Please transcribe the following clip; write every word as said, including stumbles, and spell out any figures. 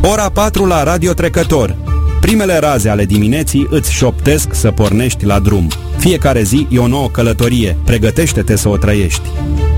Ora patru la Radio Trecător. Primele raze ale dimineții îți șoptesc să pornești la drum. Fiecare zi e o nouă călătorie. Pregătește-te să o trăiești.